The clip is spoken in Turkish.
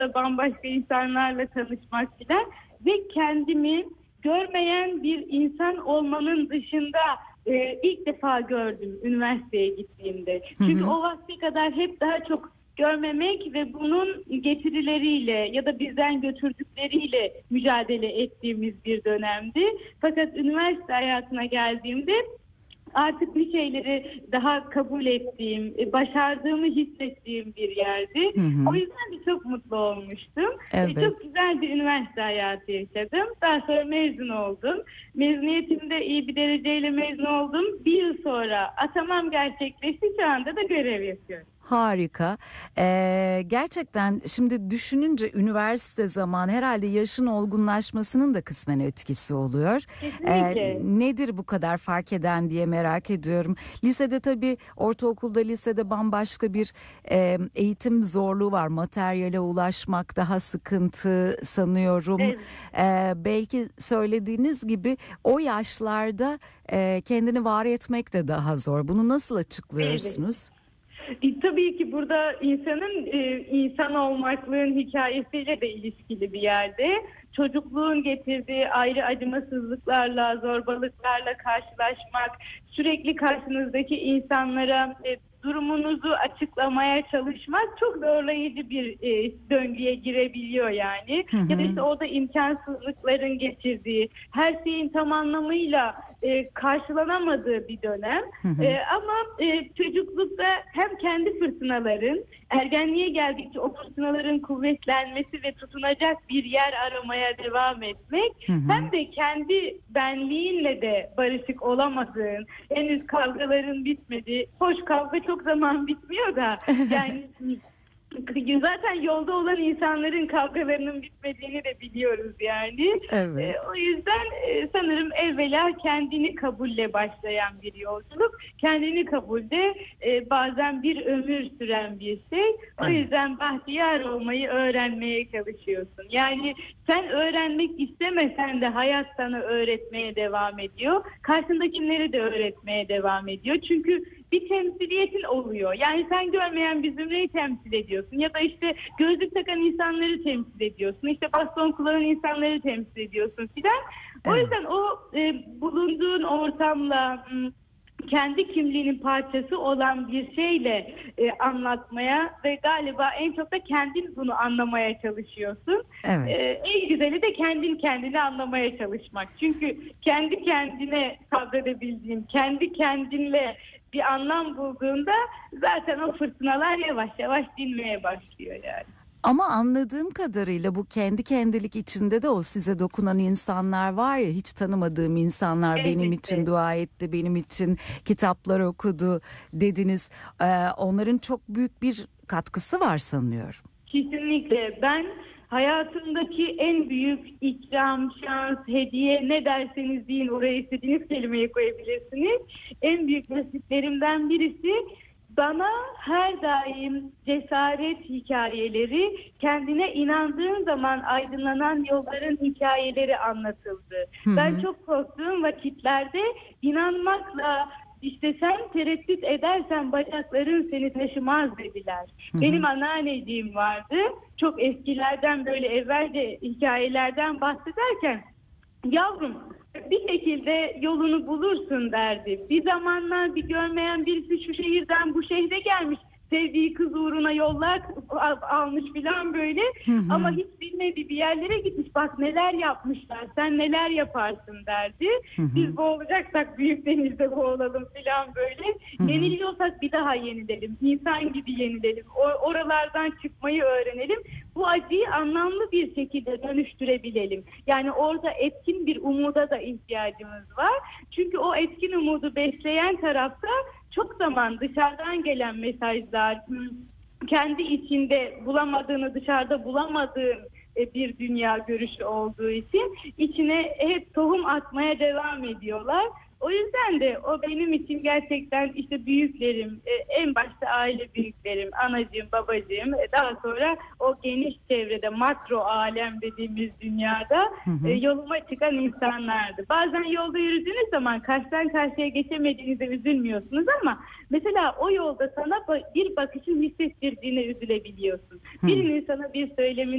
bambaşka insanlarla tanışmak filan ve kendimi görmeyen bir insan olmanın dışında ilk defa gördüm üniversiteye gittiğimde. Çünkü o vakte kadar hep daha çok görmemek ve bunun getirileriyle ya da bizden götürdükleriyle mücadele ettiğimiz bir dönemdi. Fakat üniversite hayatına geldiğimde artık bir şeyleri daha kabul ettiğim, başardığımı hissettiğim bir yerdi. O yüzden de çok mutlu olmuştum. Evet. Çok güzel bir üniversite hayatı yaşadım. Daha sonra mezun oldum. Mezuniyetimde iyi bir dereceyle mezun oldum. Bir yıl sonra atamam gerçekleşti. Şu anda da görev yapıyorum. Harika. Gerçekten şimdi düşününce üniversite zamanı herhalde yaşın olgunlaşmasının da kısmen etkisi oluyor. Kesinlikle. Nedir bu kadar fark eden diye merak ediyorum. Lisede tabii, ortaokulda, lisede bambaşka bir eğitim zorluğu var. Materyale ulaşmak daha sıkıntı sanıyorum. Evet. Belki söylediğiniz gibi o yaşlarda kendini var etmek de daha zor. Bunu nasıl açıklıyorsunuz? Evet. Tabii ki burada insanın insan olmaklığın hikayesiyle de ilişkili bir yerde. Çocukluğun getirdiği ayrı acımasızlıklarla, zorbalıklarla karşılaşmak, sürekli karşınızdaki insanlara durumunuzu açıklamaya çalışmak çok zorlayıcı bir döngüye girebiliyor yani. Ya da işte orada imkansızlıkların getirdiği, her şeyin tam anlamıyla karşılanamadığı bir dönem. Ama çocuklukta hem kendi fırtınaların, ergenliğe geldikçe o fırtınaların kuvvetlenmesi ve tutunacak bir yer aramaya devam etmek, hem de kendi benliğinle de barışık olamadığın, henüz kavgaların bitmedi. Hoş, kavga çok zaman bitmiyor da yani zaten yolda olan insanların kavgalarının bitmediğini de biliyoruz yani. Evet. O yüzden sanırım evvela kendini kabulle başlayan bir yolculuk. Kendini kabulde bazen bir ömür süren bir şey. O yüzden bahtiyar olmayı öğrenmeye çalışıyorsun. Yani sen öğrenmek istemesen de hayat sana öğretmeye devam ediyor. Karşındakileri de öğretmeye devam ediyor. Çünkü bir temsiliyetin oluyor. Yani sen görmeyen bir zümreyi temsil ediyorsun. Ya da işte gözlük takan insanları temsil ediyorsun. İşte baston kullanan insanları temsil ediyorsun filan. O yüzden o bulunduğun ortamla kendi kimliğinin parçası olan bir şeyle anlatmaya ve galiba en çok da kendin bunu anlamaya çalışıyorsun. Evet. En güzeli de kendin kendini anlamaya çalışmak. Çünkü kendi kendine sabredebildiğin, kendi kendinle bir anlam bulduğunda zaten o fırtınalar yavaş yavaş dinmeye başlıyor yani. Ama anladığım kadarıyla bu kendi kendilik içinde de o size dokunan insanlar var ya, hiç tanımadığım insanlar benim için dua etti, benim için kitaplar okudu dediniz. Onların çok büyük bir katkısı var sanıyorum. Kesinlikle. Ben hayatımdaki en büyük ikram, şans, hediye, ne derseniz deyin, oraya istediğiniz kelimeyi koyabilirsiniz. En büyük nasiplerimden birisi, bana her daim cesaret hikayeleri, kendine inandığın zaman aydınlanan yolların hikayeleri anlatıldı. Ben çok korktuğum vakitlerde inanmakla, İşte sen tereddüt edersen bacakların seni taşımaz dediler. Benim anneanneciğim vardı. Çok eskilerden, böyle evvelce hikayelerden bahsederken, yavrum bir şekilde yolunu bulursun derdi. Bir zamanlar bir görmeyen birisi şu şehirden bu şehre gelmiş. Sevdiği kız uğruna yollar almış filan böyle. Ama hiç bilmediği bir yerlere gitmiş. Bak neler yapmışlar, sen neler yaparsın derdi. Biz boğulacaksak büyük denizde boğulalım filan böyle. Yeniliyorsak bir daha yenilelim. İnsan gibi yenilelim. Oralardan çıkmayı öğrenelim. Bu acıyı anlamlı bir şekilde dönüştürebilelim. Yani orada etkin bir umuda da ihtiyacımız var. Çünkü o etkin umudu besleyen tarafta çok zaman dışarıdan gelen mesajlar, kendi içinde bulamadığını dışarıda bulamadığın bir dünya görüşü olduğu için içine hep tohum atmaya devam ediyorlar. O yüzden de o benim için gerçekten işte büyüklerim, en başta aile büyüklerim, anacığım, babacığım, daha sonra o geniş çevrede, makro alem dediğimiz dünyada yoluma çıkan insanlardı. Bazen yolda yürüdüğünüz zaman karşıdan karşıya geçemediğinizde üzülmüyorsunuz ama mesela o yolda sana bir bakışın hissettirdiğine üzülebiliyorsun. Birinin sana bir söylemin